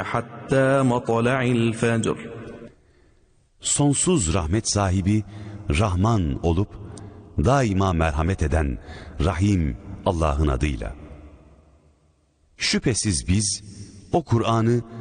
حتى مطلع الفجر. Sonsuz rahmet sahibi, Rahman olup, daima merhamet eden, Rahim Allah'ın adıyla. Şüphesiz biz, o Kur'an'ı